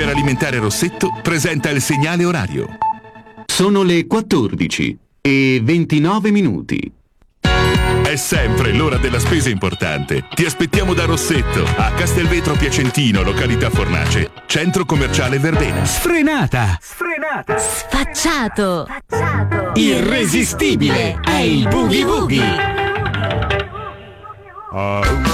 Superalimentare Rossetto presenta il segnale orario. Sono le 14 e 29 minuti. È sempre l'ora della spesa importante. Ti aspettiamo da Rossetto, a Castelvetro Piacentino, località Fornace, centro commerciale Verdena. Sfrenata! Sfacciato! Irresistibile! È il Boogie Boogie!